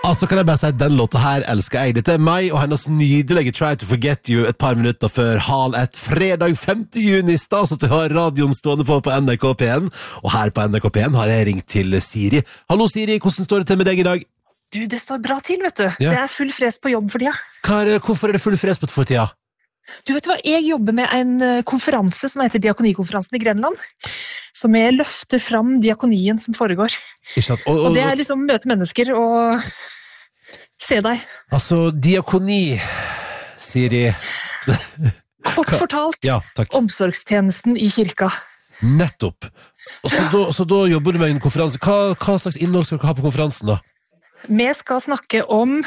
Altså kan jeg bare si at den låta her elsker jeg. Dette meg og hennes nydelige Try to Forget You et par minutter før 12:30 fredag 5. juni. Stas at du har radioen stående på NRK P1. Og her på NRK P1 har jeg ringt til Siri. Hallo Siri, hvordan står det til med deg i dag? Du, det står bra til, vet du. Ja. Det full fres på jobb for tida. Hvorfor det full fres på for tida? Du vet hva, jeg jobber med en konferanse som heter Diakonikonferansen i Grenland, som jeg løfter fram diakonien som foregår. Ikke sant? Og det liksom møte mennesker og se deg. Altså, diakoni, Siri. Kort fortalt, Ja, takk. omsorgstjenesten i kirka. Nettopp. Og så da jobber du med en konferanse. Hva slags innhold skal du ha på konferansen da? Vi skal snakke om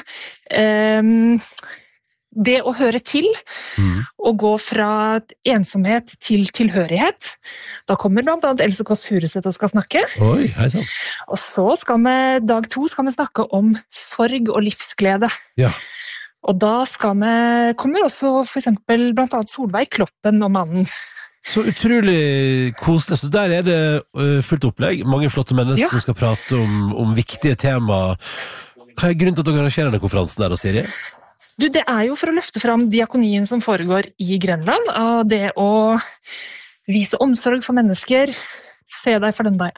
det å høre til, og gå fra ensomhet til tilhørighet. Da kommer blant annet Else Kåss Furuseth og skal snakke. Oi, hei sann. Og så skal vi, dag 2 skal vi snakke om sorg og livsglede. Ja. Og da kommer også for eksempel blant annet Solveig Kloppen og mannen. Så utrolig koselig. Så der det fullt opplegg. Mange flotte mennesker som skal prate om viktige tema. Hva grunnen til at dere arrangerer denne konferansen der, Siri? Du, det jo for å løfte fram diakonien som foregår i Grenland, og det å vise omsorg for mennesker, se deg for den de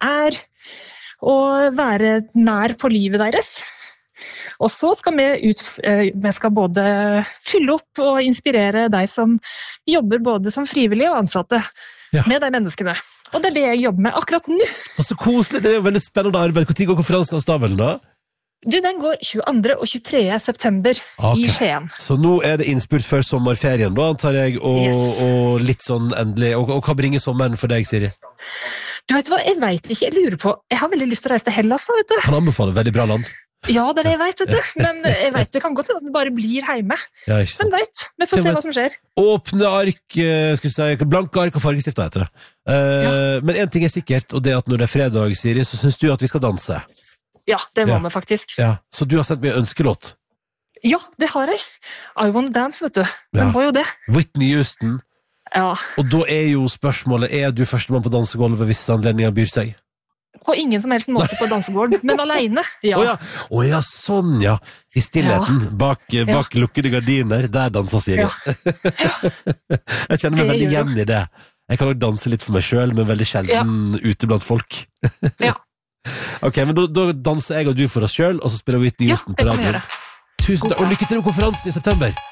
og være nær på livet deres. Og så skal vi skal både fylle opp og inspirere deg som jobber både som frivillige og ansatte med de menneskene. Og det det jeg jobber med akkurat nå. Og så koselig, det jo veldig spennende arbeid. Hvor tid går konferansen av stabelen da? Du, den går 22. og 23. september i Skien. Så nå det innspurt før sommerferien da, antar jeg, og litt sånn endelig. Og hva bringer sommeren for deg, Siri? Du vet hva, jeg vet ikke, jeg lurer på. Jeg har veldig lyst til å reise til Hellas, vet du. Kan anbefale, veldig bra land. Ja, det det jeg vet, vet du. Men jeg vet, det kan godt at vi bare blir hjemme. Ja, ikke sant. Men vet, vi får se hva som skjer. Åpne ark, skal vi si, blanke ark og fargestifter heter det. Men en ting sikkert, og det at når det fredag, Siri, så synes du at vi skal danse. Ja, det må vi faktisk. Ja, så du har sendt meg en ønskelåt? Ja, det har jeg. I Wanna Dance, vet du. Den var jo det. Whitney Houston. Ja. Og da jo spørsmålet, du førstemann på dansegolvet hvis anledningen byr seg? På ingen som helst måte på dansegård, men alene. Ja. Åja, sånn, ja. I stillheten, bak lukkede gardiner, der danser Siri. Jeg kjenner meg veldig igjen i det. Jeg kan også danse litt for meg selv, men veldig sjelden ute blant folk. Ja. Ok, men da danser jeg og du for oss selv, og så spiller Whitney Houston på radioen. Tusen takk, og lykke til med konferansen i september.